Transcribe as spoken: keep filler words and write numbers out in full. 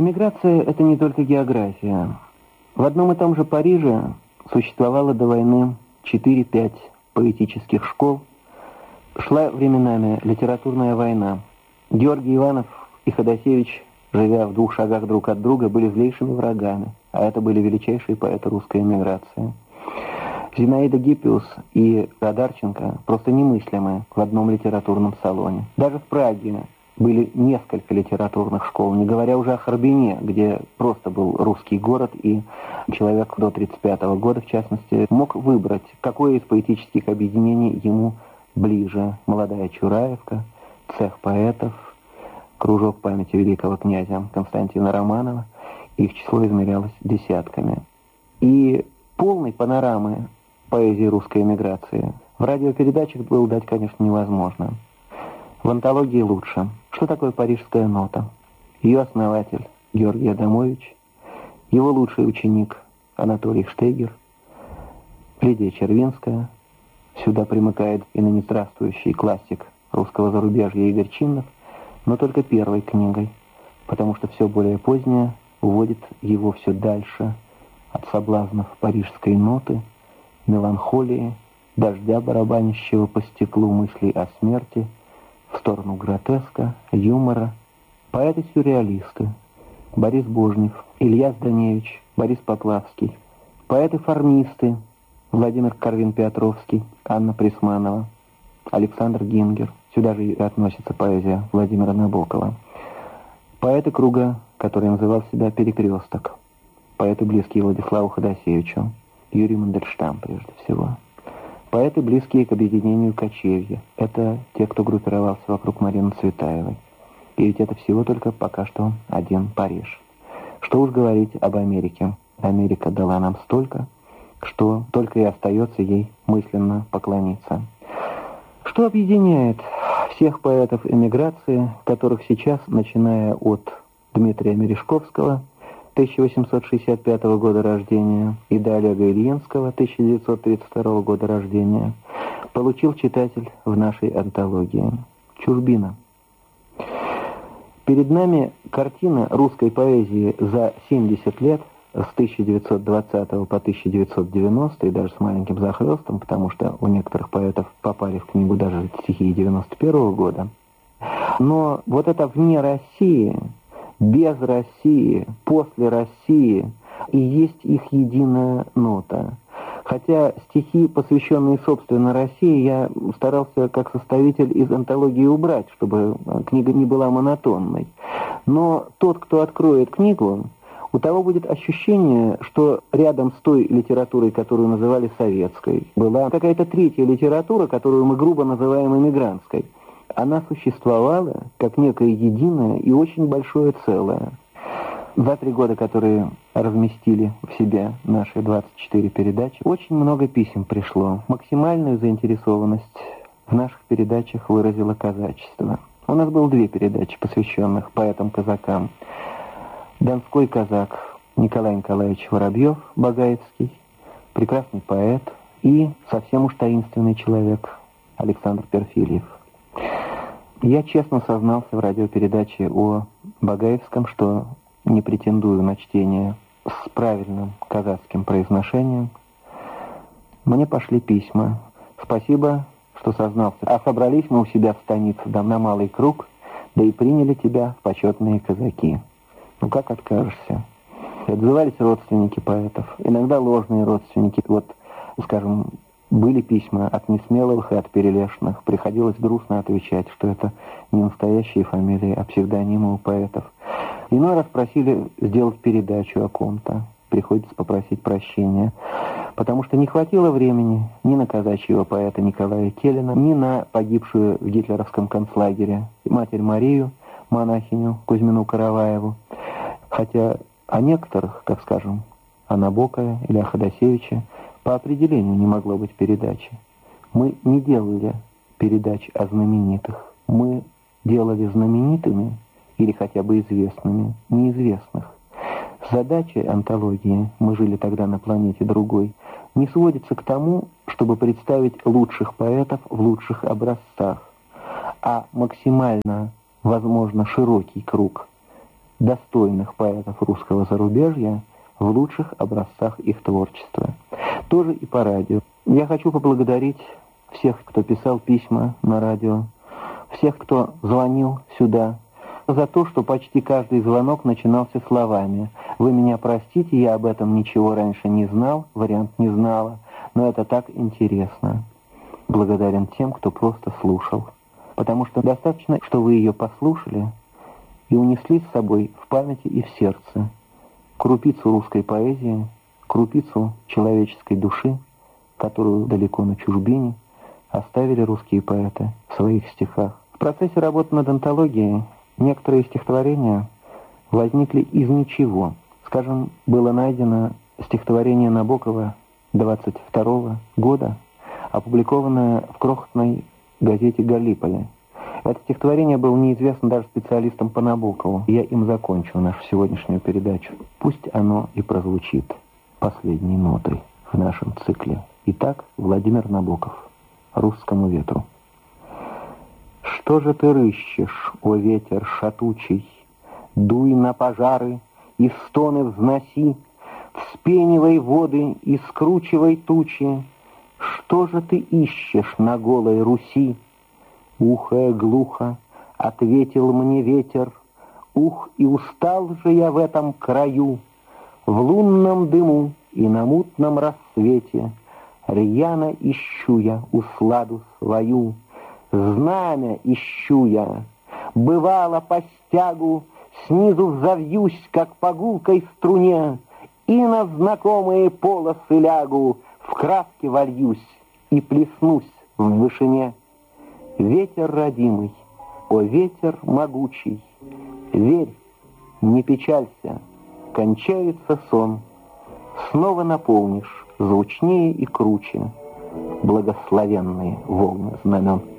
Эмиграция – это не только география. В одном и том же Париже существовало до войны четыре-пять поэтических школ. Шла временами литературная война. Георгий Иванов и Ходосевич, живя в двух шагах друг от друга, были злейшими врагами, а это были величайшие поэты русской эмиграции. Зинаида Гиппиус и Одарченко просто немыслимы в одном литературном салоне. Даже в Праге были несколько литературных школ, не говоря уже о Харбине, где просто был русский город, и человек до тридцать пятого года, в частности, мог выбрать, какое из поэтических объединений ему ближе. Молодая Чураевка, цех поэтов, кружок памяти великого князя Константина Романова. Их число измерялось десятками. И полной панорамы поэзии русской эмиграции в радиопередачах было дать, конечно, невозможно. В антологии лучше. Что такое парижская нота? Ее основатель Георгий Адамович, его лучший ученик Анатолий Штегер, Лидия Червинская, сюда примыкает и ныне здравствующий классик русского зарубежья Игорь Чиннов, но только первой книгой, потому что все более позднее уводит его все дальше от соблазнов парижской ноты, меланхолии, дождя, барабанящего по стеклу мыслей о смерти, в сторону гротеска, юмора. Поэты-сюрреалисты: Борис Божнев, Илья Зданевич, Борис Поплавский. Поэты-формисты: Владимир Карвин-Петровский, Анна Присманова, Александр Гингер. Сюда же и относится поэзия Владимира Набокова. Поэты круга, который называл себя «Перекресток». Поэты, близкие Владиславу Ходосевичу, Юрий Мандельштам прежде всего. Поэты, близкие к объединению кочевья. Это те, кто группировался вокруг Марины Цветаевой. И ведь это всего только пока что один Париж. Что уж говорить об Америке. Америка дала нам столько, что только и остается ей мысленно поклониться. Что объединяет всех поэтов эмиграции, которых сейчас, начиная от Дмитрия Мережковского, тысяча восемьсот шестьдесят пятого года рождения, и до Олега Ильинского, тысяча девятьсот тридцать второго года рождения, получил читатель в нашей антологии? Чужбина. Перед нами картина русской поэзии за семьдесят лет, с тысяча девятьсот двадцатого по тысяча девятьсот девяностый, и даже с маленьким захлестом, потому что у некоторых поэтов попали в книгу даже стихи девяносто первого года. Но вот это вне России, без России, после России, и есть их единая нота. Хотя стихи, посвященные, собственно, России, я старался как составитель из антологии убрать, чтобы книга не была монотонной. Но тот, кто откроет книгу, у того будет ощущение, что рядом с той литературой, которую называли советской, была какая-то третья литература, которую мы грубо называем эмигрантской. Она существовала как некое единое и очень большое целое. За три года, которые разместили в себе наши двадцать четыре передачи, очень много писем пришло. Максимальную заинтересованность в наших передачах выразило казачество. У нас было две передачи, посвященных поэтам-казакам. Донской казак Николай Николаевич Воробьев, Багаевский, прекрасный поэт, и совсем уж таинственный человек Александр Перфильев. Я честно сознался в радиопередаче о Багаевском, что не претендую на чтение с правильным казахским произношением. Мне пошли письма. Спасибо, что сознался. А собрались мы у себя в станице, да на малый круг, да и приняли тебя в почетные казаки. Ну как откажешься? Отзывались родственники поэтов, иногда ложные родственники. Вот, скажем, были письма от несмелых и от перелешных. Приходилось грустно отвечать, что это не настоящие фамилии, а псевдонимы у поэтов. Иной раз просили сделать передачу о ком-то. Приходится попросить прощения. Потому что не хватило времени ни на казачьего поэта Николая Келлина, ни на погибшую в гитлеровском концлагере Матерь Марию, монахиню Кузьмину Караваеву. Хотя о некоторых, как скажем, о Набокове или о Ходосевиче, по определению не могло быть передачи. Мы не делали передач о знаменитых. Мы делали знаменитыми или хотя бы известными неизвестных. Задача антологии, мы жили тогда на планете другой, не сводится к тому, чтобы представить лучших поэтов в лучших образцах, а максимально, возможно, широкий круг достойных поэтов русского зарубежья в лучших образцах их творчества. Тоже и по радио. Я хочу поблагодарить всех, кто писал письма на радио, всех, кто звонил сюда, за то, что почти каждый звонок начинался словами: «Вы меня простите, я об этом ничего раньше не знал, вариант не знала, но это так интересно». Благодарен тем, кто просто слушал, потому что достаточно, что вы ее послушали и унесли с собой в памяти и в сердце крупицу русской поэзии, крупицу человеческой души, которую далеко на чужбине оставили русские поэты в своих стихах. В процессе работы над антологией некоторые стихотворения возникли из ничего. Скажем, было найдено стихотворение Набокова двадцать второго года, опубликованное в крохотной газете «Галлиполи». Это стихотворение было неизвестно даже специалистам по Набокову. Я им закончу нашу сегодняшнюю передачу. Пусть оно и прозвучит последней нотой в нашем цикле. Итак, Владимир Набоков. «Русскому ветру». Что же ты рыщешь, о ветер шатучий? Дуй на пожары и стоны взноси, вспенивай воды и скручивай тучи. Что же ты ищешь на голой Руси? Ухая глухо, ответил мне ветер: ух, и устал же я в этом краю. В лунном дыму и на мутном рассвете рьяно ищу я усладу свою. Знамя ищу я, бывало по стягу, снизу взовьюсь, как по гулкой струне, и на знакомые полосы лягу, в краски вольюсь и плеснусь в вышине. Ветер родимый, о ветер могучий, верь, не печалься, кончается сон, снова наполнишь звучнее и круче благословенные волны знамен.